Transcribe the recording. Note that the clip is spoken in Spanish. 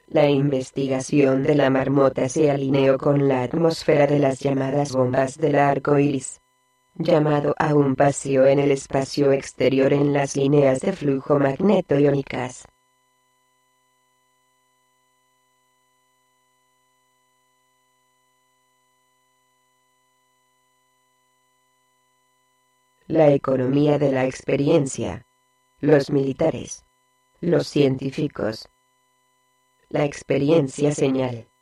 La investigación de la marmota se alineó con la atmósfera de las llamadas bombas del arco iris, llamado a un paseo en el espacio exterior en las líneas de flujo magneto-iónicas. La economía de la experiencia. Los militares. Los científicos. La experiencia señal.